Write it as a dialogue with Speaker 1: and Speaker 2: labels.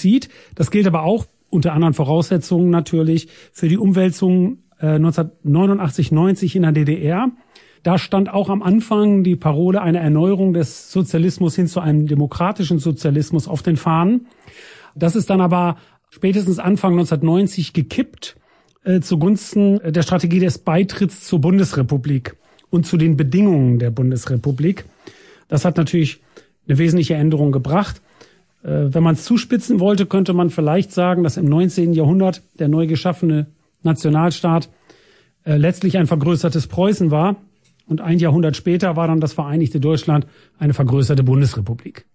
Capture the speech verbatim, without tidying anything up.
Speaker 1: Suizid. Das gilt aber auch unter anderen Voraussetzungen natürlich für die Umwälzung äh, neunzehnhundertneunundachtzig neunzig in der D D R. Da stand auch am Anfang die Parole einer Erneuerung des Sozialismus hin zu einem demokratischen Sozialismus auf den Fahnen. Das ist dann aber spätestens Anfang neunzehnhundertneunzig gekippt äh, zugunsten der Strategie des Beitritts zur Bundesrepublik und zu den Bedingungen der Bundesrepublik. Das hat natürlich eine wesentliche Änderung gebracht. Äh, wenn man es zuspitzen wollte, könnte man vielleicht sagen, dass im neunzehnten Jahrhundert der neu geschaffene Nationalstaat äh, letztlich ein vergrößertes Preußen war. Und ein Jahrhundert später war dann das vereinigte Deutschland eine vergrößerte Bundesrepublik.